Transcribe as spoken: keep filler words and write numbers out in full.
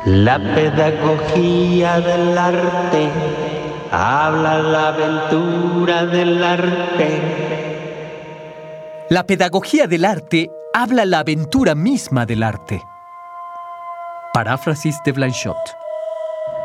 La pedagogía del arte habla la aventura del arte. La pedagogía del arte habla la aventura misma del arte. Paráfrasis de Blanchot.